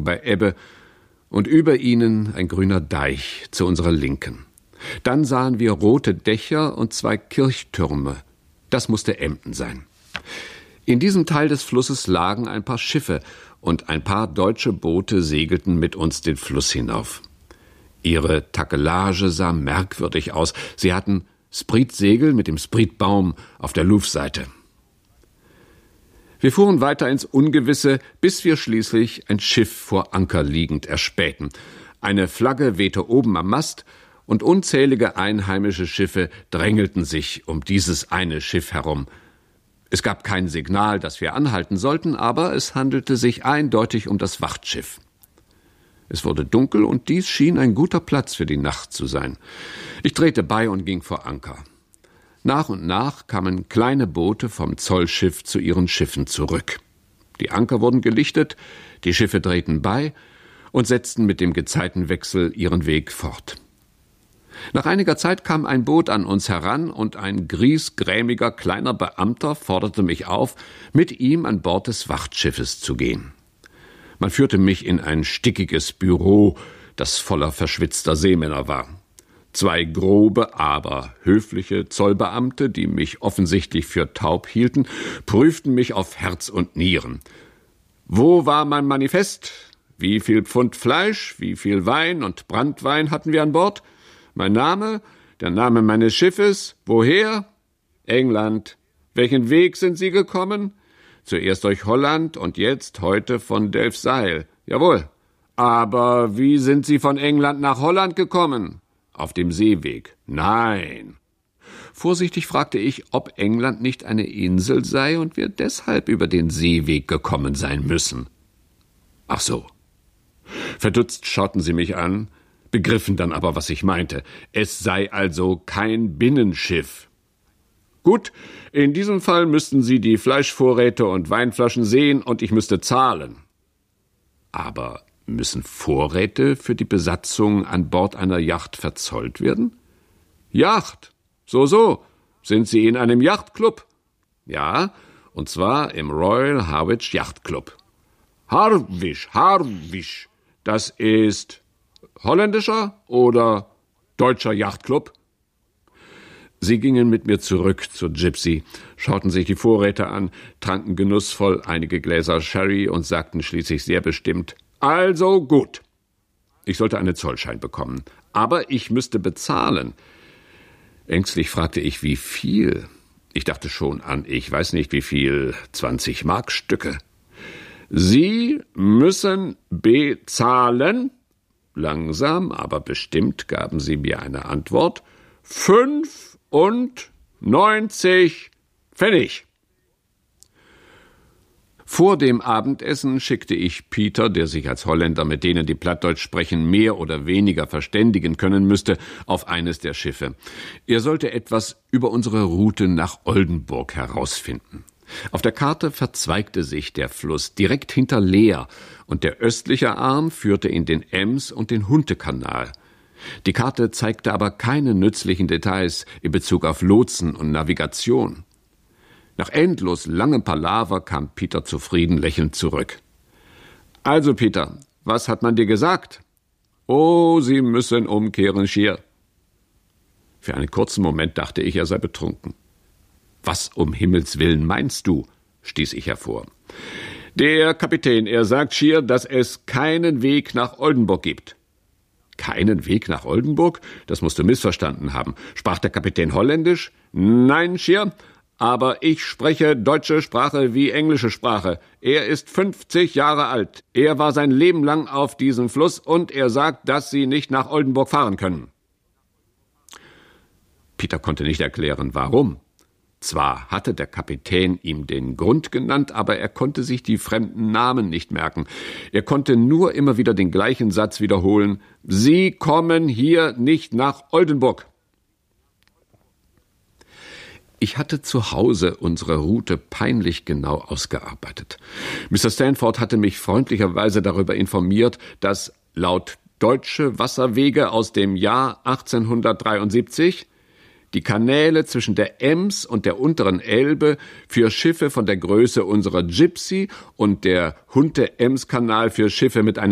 Richtung bei Ebbe und über ihnen ein grüner Deich zu unserer Linken. Dann sahen wir rote Dächer und 2 Kirchtürme. Das musste Emden sein. In diesem Teil des Flusses lagen ein paar Schiffe und ein paar deutsche Boote segelten mit uns den Fluss hinauf. Ihre Takelage sah merkwürdig aus. Sie hatten Spritsegel mit dem Spritbaum auf der Luffseite. Wir fuhren weiter ins Ungewisse, bis wir schließlich ein Schiff vor Anker liegend erspähten. Eine Flagge wehte oben am Mast und unzählige einheimische Schiffe drängelten sich um dieses eine Schiff herum. Es gab kein Signal, dass wir anhalten sollten, aber es handelte sich eindeutig um das Wachtschiff. Es wurde dunkel und dies schien ein guter Platz für die Nacht zu sein. Ich drehte bei und ging vor Anker. Nach und nach kamen kleine Boote vom Zollschiff zu ihren Schiffen zurück. Die Anker wurden gelichtet, die Schiffe drehten bei und setzten mit dem Gezeitenwechsel ihren Weg fort. Nach einiger Zeit kam ein Boot an uns heran und ein griesgrämiger kleiner Beamter forderte mich auf, mit ihm an Bord des Wachtschiffes zu gehen. Man führte mich in ein stickiges Büro, das voller verschwitzter Seemänner war. 2 grobe, aber höfliche Zollbeamte, die mich offensichtlich für taub hielten, prüften mich auf Herz und Nieren. Wo war mein Manifest? Wie viel Pfund Fleisch, wie viel Wein und Branntwein hatten wir an Bord? Mein Name, der Name meines Schiffes, woher? England. Welchen Weg sind Sie gekommen? Zuerst durch Holland und jetzt heute von Delfzijl. Jawohl. Aber wie sind Sie von England nach Holland gekommen? Auf dem Seeweg. Nein. Vorsichtig fragte ich, ob England nicht eine Insel sei und wir deshalb über den Seeweg gekommen sein müssen. Ach so. Verdutzt schauten sie mich an, begriffen dann aber, was ich meinte. Es sei also kein Binnenschiff. Gut, in diesem Fall müssten Sie die Fleischvorräte und Weinflaschen sehen und ich müsste zahlen. Aber müssen Vorräte für die Besatzung an Bord einer Yacht verzollt werden? Yacht? So. Sind Sie in einem Yachtclub? Ja, und zwar im Royal Harwich Yacht Club. Harwich. Das ist holländischer oder deutscher Yachtclub? Sie gingen mit mir zurück zur Gypsy, schauten sich die Vorräte an, tranken genussvoll einige Gläser Sherry und sagten schließlich sehr bestimmt: Also gut. Ich sollte einen Zollschein bekommen, aber ich müsste bezahlen. Ängstlich fragte ich, wie viel? Ich dachte schon an, ich weiß nicht wie viel, 20 Markstücke. Sie müssen bezahlen. Langsam, aber bestimmt gaben sie mir eine Antwort. 95 Pfennig. Vor dem Abendessen schickte ich Peter, der sich als Holländer mit denen, die Plattdeutsch sprechen, mehr oder weniger verständigen können müsste, auf eines der Schiffe. Er sollte etwas über unsere Route nach Oldenburg herausfinden. Auf der Karte verzweigte sich der Fluss direkt hinter Leer und der östliche Arm führte in den Ems- und den Huntekanal. Die Karte zeigte aber keine nützlichen Details in Bezug auf Lotsen und Navigation. Nach endlos langem Palaver kam Peter zufrieden lächelnd zurück. Also, Peter, was hat man dir gesagt? Oh, Sie müssen umkehren, Schier. Für einen kurzen Moment dachte ich, er sei betrunken. Was um Himmels Willen meinst du? Stieß ich hervor. Der Kapitän, er sagt Schier, dass es keinen Weg nach Oldenburg gibt. Keinen Weg nach Oldenburg? Das musst du missverstanden haben. Sprach der Kapitän Holländisch? Nein, Schier, aber ich spreche deutsche Sprache wie englische Sprache. Er ist 50 Jahre alt. Er war sein Leben lang auf diesem Fluss und er sagt, dass Sie nicht nach Oldenburg fahren können. Peter konnte nicht erklären, warum. Zwar hatte der Kapitän ihm den Grund genannt, aber er konnte sich die fremden Namen nicht merken. Er konnte nur immer wieder den gleichen Satz wiederholen: Sie kommen hier nicht nach Oldenburg. Ich hatte zu Hause unsere Route peinlich genau ausgearbeitet. Mr. Stanford hatte mich freundlicherweise darüber informiert, dass laut Deutsche Wasserwege aus dem Jahr 1873 die Kanäle zwischen der Ems und der unteren Elbe für Schiffe von der Größe unserer Gypsy und der Hunte-Ems-Kanal für Schiffe mit einem